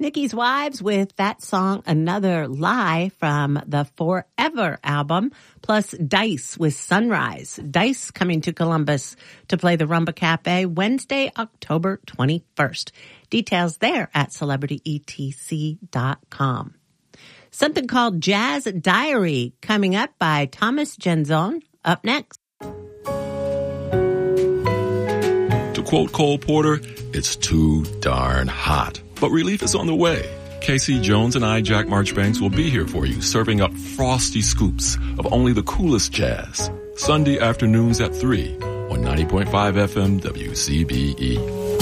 Nikki's Wives with that song, Another Lie, from the Forever album, plus Dice with Sunrise. Dice coming to Columbus to play the Rumba Cafe Wednesday, October 21st. Details there at celebrityetc.com. Something called Jazz Diary coming up by Thomas Genzon. Up next. To quote Cole Porter, it's too darn hot. But relief is on the way. Casey Jones and I, Jack Marchbanks, will be here for you, serving up frosty scoops of only the coolest jazz. Sunday afternoons at 3 on 90.5 FM WCBE.